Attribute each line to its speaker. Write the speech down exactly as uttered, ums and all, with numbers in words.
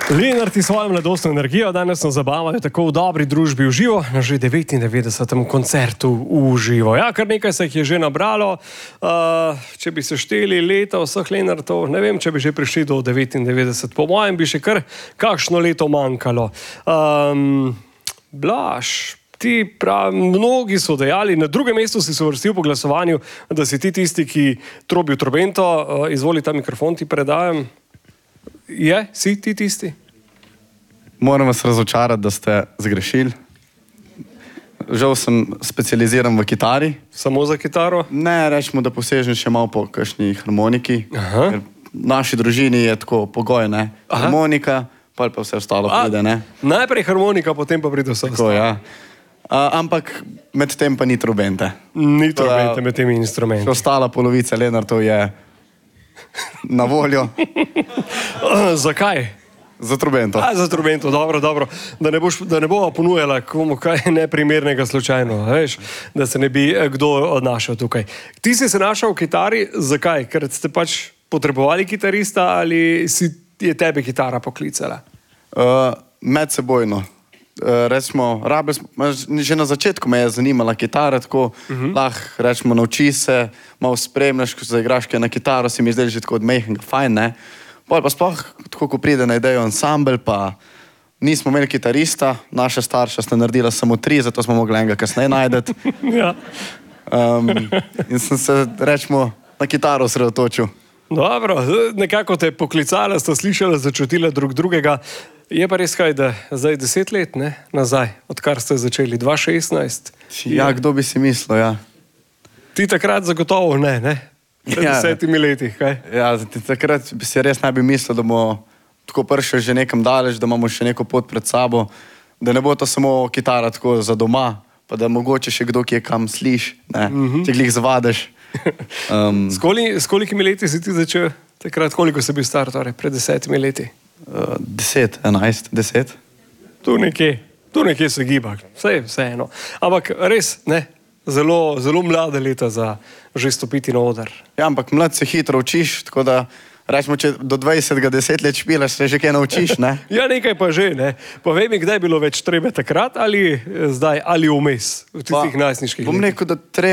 Speaker 1: Lenart in svojo mladostno energijo danes nas zabavajo tako v dobri družbi v živo, na že devetindevetdesetem koncertu v živo. Ja, kar nekaj se jih je že nabralo. Uh, če bi se šteli leta vseh Lenartov, ne vem, če bi že prišli do devetindevetdeset. Po mojem bi še kar kakšno leto manjkalo. Um, Blaž, ti prav, mnogi so dejali, na drugem mestu si se uvrstil po glasovanju, da si ti tisti, ki trobi v trobento. Uh, izvoli ta mikrofon, ti predajam. Je, si ti tisti?
Speaker 2: Moram vas razočarati, da ste zgrešili. Žal sem specializiran v kitari.
Speaker 1: Samo za kitaro?
Speaker 2: Ne, rečemo, da posežem še malo po kakšni harmoniki. Ker v naši družini je tako pogoj, ne? Aha. Harmonika, pa pa vse ostalo pride, ne?
Speaker 1: Najprej harmonika, potem pa pride vse ostalo.
Speaker 2: Tako, ja. A, ampak med tem pa ni trobente.
Speaker 1: Ni trobente med temi instrumenti.
Speaker 2: Še ostala polovica Lenartov je na voljo.
Speaker 1: Zakaj?
Speaker 2: Za trobento.
Speaker 1: A, za trobento, dobro, dobro. Da ne, boš, da ne bova ponujala komu kaj neprimernega slučajno, veš? Da se ne bi kdo odnašal tukaj. Ti si se našel v kitari, zakaj? Ker ste pač potrebovali kitarista ali si je tebe kitara poklicala?
Speaker 2: Uh, medsebojno. Uh, recimo, rabili smo, že na začetku me je zanimala kitara, tako uh-huh. lahko rečemo, nauči se, malo spremljaš, ko zaigraš kaj na kitaro, si mi zdaj že tako odmehen, fajn, ne? Pol pa sploh, tako ko pride na idejo ansambel, pa nismo imeli kitarista, naša starša sta naredila samo tri, zato smo mogli enega kasneje najdeti.
Speaker 1: Ja.
Speaker 2: um, in sem se, rečemo, na kitaro osredotočil.
Speaker 1: Dobro, nekako te poklicala, sta slišala, začutila drug drugega. Je pa res kaj, da zdaj deset let, ne, nazaj, odkar ste začeli, dva šestnajst.
Speaker 2: Ja, kdo bi si mislil, ja.
Speaker 1: Ti takrat zagotovo ne, ne? Pred ja, desetimi leti, kaj?
Speaker 2: Ja, takrat bi si res ne bi mislil, da bomo tako prišli že nekam daleč, da imamo še neko pot pred sabo, da ne bo to samo kitara tako za doma, pa da mogoče še kdo, ki je kam sliš, ne, mm-hmm. če glih zavadeš. Um,
Speaker 1: s, koli, s kolikimi leti si ti začel takrat, koliko si bil star, torej, pred desetimi leti?
Speaker 2: Uh, deset, enajst, deset.
Speaker 1: Tu nekje, tu nekje se giba, vse, vse eno. Ampak res, ne, zelo, zelo mlade leta za že stopiti na oder.
Speaker 2: Ja, ampak mlad se hitro učiš, tako da rečemo, če do dvajsetega deset let špilaš, se že kaj naučiš, ne?
Speaker 1: Ja, nekaj pa že, ne. Povej mi, kdaj je bilo več trebe takrat ali zdaj, ali vmes v tistih najstniških letih?
Speaker 2: Bom rekel, da treba